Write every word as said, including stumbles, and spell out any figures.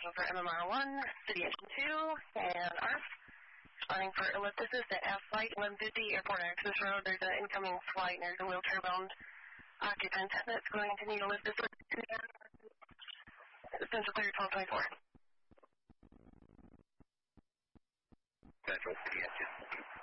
Central for M M R one, City Engine two, and A R F. Responding for a lift assist at F Flight eleven fifty Airport Access Road. There's an incoming flight and there's a wheelchair-bound occupant that's going to need a lift assist. Central clear twelve twenty-four. Central City Engine.